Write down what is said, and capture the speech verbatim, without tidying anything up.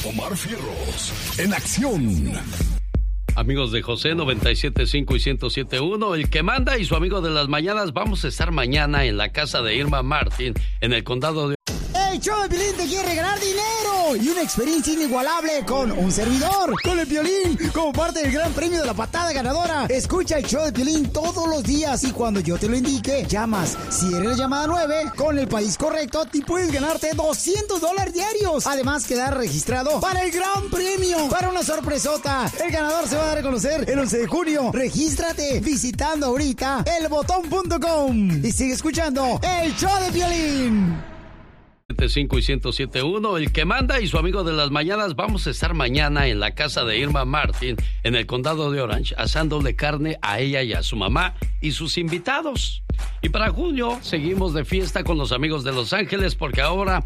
Omar Fierros en acción. Amigos de José noventa y siete punto cinco y ciento siete punto uno, el que manda y su amigo de las mañanas, vamos a estar mañana en la casa de Irma Martin, en el condado de... El show de Piolín te quiere regalar dinero y una experiencia inigualable con un servidor, con el Piolín, como parte del gran premio de la patada ganadora. Escucha el show de Piolín todos los días y cuando yo te lo indique, llamas. Si eres la llamada nueve, con el país correcto, te puedes ganarte doscientos dólares diarios. Además, quedar registrado para el gran premio, para una sorpresota. El ganador se va a dar a conocer el once de junio. Regístrate visitando ahorita el botón punto com y sigue escuchando el show de Piolín. cinco y ciento siete punto uno, el que manda y su amigo de las mañanas, vamos a estar mañana en la casa de Irma Martin, en el condado de Orange, asándole carne a ella y a su mamá y sus invitados. Y para junio seguimos de fiesta con los amigos de Los Ángeles, porque ahora